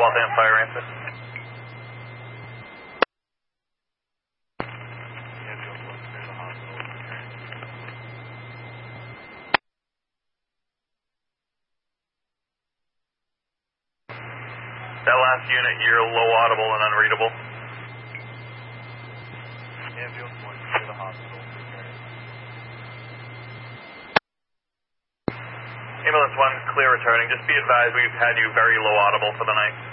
Waltham Fire Answer. That last unit, you're low audible and unreadable. Ambulance 1 to the hospital. Ambulance 1, clear returning. Just be advised we've had you very low audible for the night.